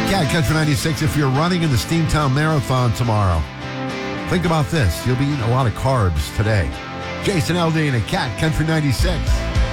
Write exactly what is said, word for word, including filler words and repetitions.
Cat Country ninety-six, if you're running in the Steamtown Marathon tomorrow, think about this. You'll be eating a lot of carbs today. Jason Aldean at Cat Country ninety-six.